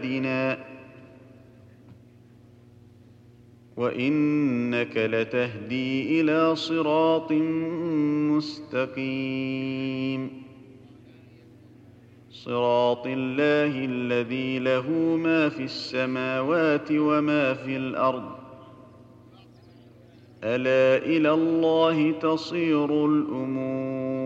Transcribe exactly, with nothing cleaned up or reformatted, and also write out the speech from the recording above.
بِآيَاتِنَا وَإِنَّكَ لَتَهْدِي إِلَىٰ صِرَاطٍ مُّسْتَقِيمٍ صِرَاطِ اللَّهِ الَّذِي لَهُ مَا فِي السَّمَاوَاتِ وَمَا فِي الْأَرْضِ ۗ أَلَا إِلَى اللَّهِ تَصِيرُ الْأُمُورُ